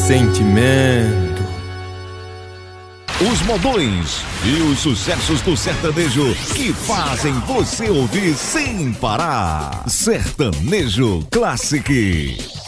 sentimento. Os modões e os sucessos do sertanejo que fazem você ouvir sem parar. Sertanejo Classic.